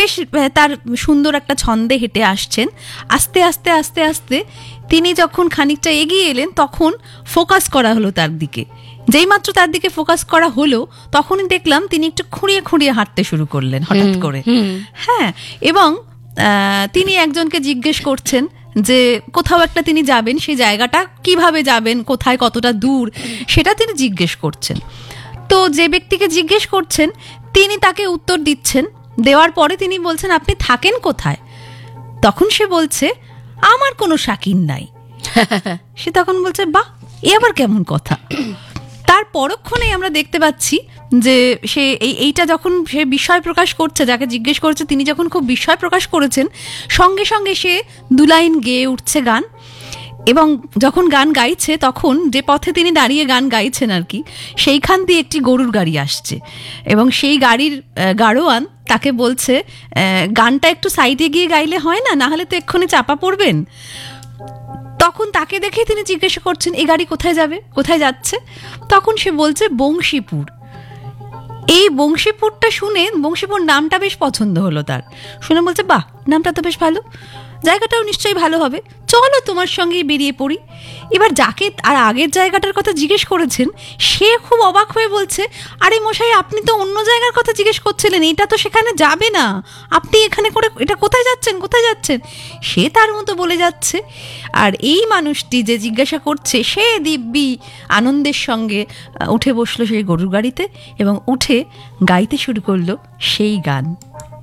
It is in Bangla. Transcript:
বেশ তার সুন্দর একটা ছন্দে হেঁটে আসছেন। আস্তে আস্তে আস্তে আস্তে তিনি যখন খানিকটা এগিয়ে এলেন তখন ফোকাস করা হলো তার দিকে। যেই মাত্র তার দিকে ফোকাস করা হলো তখনই দেখলাম তিনি একটু খুঁড়িয়ে খুঁড়িয়ে হাঁটতে শুরু করলেন হঠাৎ করে। হ্যাঁ, এবং তিনি একজনকে জিজ্ঞেস করছেন যে কোথাও একটা তিনি যাবেন, সেই জায়গাটা কিভাবে যাবেন, কোথায়, কতটা দূর, সেটা তিনি জিজ্ঞেস করছেন। তো যে ব্যক্তিকে জিজ্ঞেস করছেন তিনি তাকে উত্তর দিচ্ছেন। দেওয়ার পরে তিনি বলছেন, আপনি থাকেন কোথায়? তখন সে বলছে, আমার কোনো শাকিন নাই। সে তখন বলছে, বাহ, এ আবার কেমন কথা? তার পরক্ষণেই আমরা দেখতে পাচ্ছি যে সে এইটা যখন সে বিস্ময় প্রকাশ করছে, যাকে জিজ্ঞেস করছে তিনি যখন খুব বিস্ময় প্রকাশ করেছেন, সঙ্গে সঙ্গে সে 2 লাইন গেয়ে উঠছে গান। এবং যখন গান গাইছে তখন যে পথে তিনি দাঁড়িয়ে গান গাইছেন আর কি, সেইখান দিয়ে একটি গরুর গাড়ি আসছে এবং সেই গাড়ির গাড়োয়ান তাকে বলছে, গানটা একটু সাইডে গিয়ে গাইলে হয় না, না হলে তো এক্ষুনি চাপা পড়বেন। তখন তাকে দেখে তিনি জিজ্ঞাসা করছেন, এই গাড়ি কোথায় যাবে, কোথায় যাচ্ছে? তখন সে বলছে বংশীপুর। এই বংশীপুরটা শুনে, বংশীপুর নামটা বেশ পছন্দ হলো তার, শুনে বলছে, বাহ, নামটা তো বেশ ভালো, জায়গাটাও নিশ্চয়ই ভালো হবে, চলো তোমার সঙ্গেই বেরিয়ে পড়ি। এবার যাকে আর আগের জায়গাটার কথা জিজ্ঞেস করেছেন সে খুব অবাক হয়ে বলছে, আরে মশাই, আপনি তো অন্য জায়গার কথা জিজ্ঞেস করছিলেন, এটা তো সেখানে যাবে না, আপনি এখানে করে এটা কোথায় যাচ্ছেন, কোথায় যাচ্ছেন? সে তার মতো বলে যাচ্ছে। আর এই মানুষটি যে জিজ্ঞাসা করছে সে দিব্যি আনন্দের সঙ্গে উঠে বসলো সেই গরুর গাড়িতে এবং উঠে গাইতে শুরু করলো সেই গান।